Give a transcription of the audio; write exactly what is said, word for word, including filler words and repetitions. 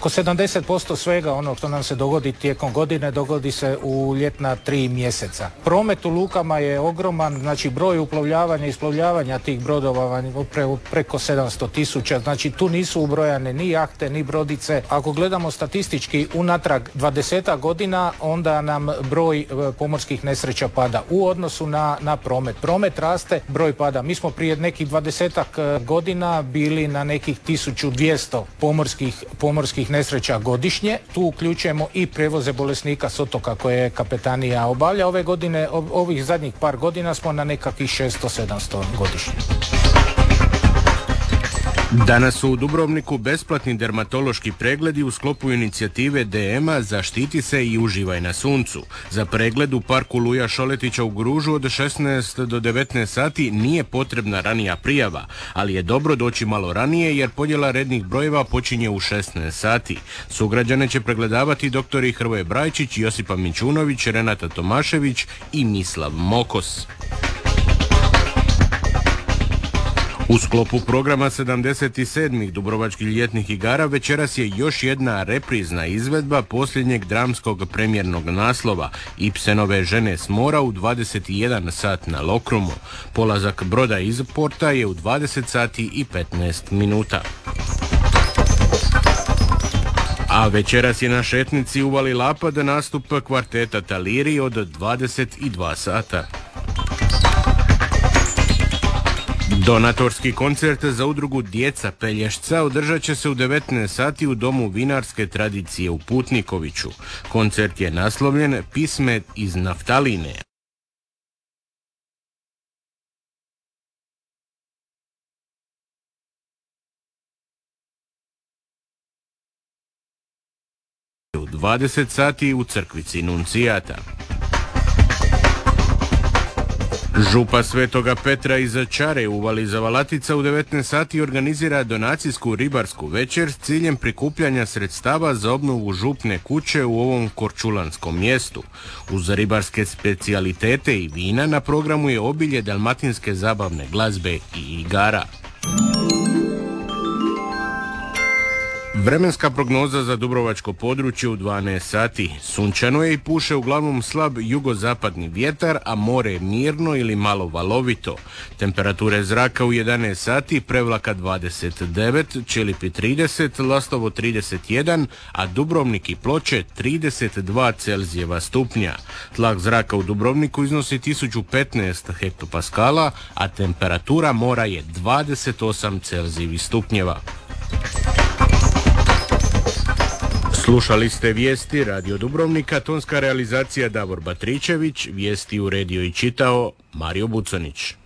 oko sedamdeset posto svega ono što nam se dogodi tijekom godine dogodi se u ljetna tri mjeseca. Promet u lukama je ogroman, znači broj uplovljavanja i isplovljavanja tih brodova pre, preko sedamsto tisuća, znači tu nisu ubrojane ni jahte, ni brodice. Ako gledamo statistički unatrag dvadesetak godina, onda nam broj pomorskih nesreća pada u odnosu na, na promet. Promet raste, broj pada. Mi smo prije nekih dvadesetak godina bili na nekih tisuću dvjesto pomorskih, pomorskih nesreća godišnje. Tu uključujemo i prevoze bolesnika s otoka koje kapetanija obavlja. Ove godine, ovih zadnjih par godina smo na nekakvih šesto sedamsto godišnje. Danas su u Dubrovniku besplatni dermatološki pregledi u sklopu inicijative D M-a Zaštiti se i uživaj na suncu. Za pregled u parku Luja Šoletića u Gružu od šesnaest do devetnaest sati nije potrebna ranija prijava, ali je dobro doći malo ranije jer podjela rednih brojeva počinje u šesnaest sati. Sugrađane će pregledavati doktori Hrvoje Brajčić, Josipa Mićunović, Renata Tomašević i Mislav Mokos. U sklopu programa sedamdeset sedmih Dubrovačkih ljetnih igara večeras je još jedna reprizna izvedba posljednjeg dramskog premijernog naslova Ibsenove Žene s mora u dvadeset jedan sat na Lokrumu. Polazak broda iz porta je u dvadeset sati i petnaest minuta. A večeras je na šetnici u Vali Lapad nastup kvarteta Taliri od dvadeset dva sata. Donatorski koncert za udrugu Djeca Pelješca održat će se u devetnaest sati u Domu vinarske tradicije u Putnikoviću. Koncert je naslovljen Pisme iz naftaline. U dvadeset sati u crkvici Nuncijata. Župa Svetoga Petra iz Čare u Vali Zavalatica u devetnaest sati organizira donacijsku ribarsku večer s ciljem prikupljanja sredstava za obnovu župne kuće u ovom korčulanskom mjestu. Uz ribarske specijalitete i vina na programu je obilje dalmatinske zabavne glazbe i igara. Vremenska prognoza za dubrovačko područje u dvanaest sati. Sunčano je i puše uglavnom slab jugozapadni vjetar, a more je mirno ili malo valovito. Temperature zraka u jedanaest sati, Prevlaka dvadeset devet, Čilipi trideset, Lastovo trideset jedan, a Dubrovnik i Ploče trideset dva Celzijeva stupnja. Tlak zraka u Dubrovniku iznosi tisuću petnaest hektopaskala, a temperatura mora je dvadeset osam Celzijevih stupnjeva. Slušali ste vijesti Radio Dubrovnika, tonska realizacija Davor Batričević, vijesti uredio i čitao Mario Buconić.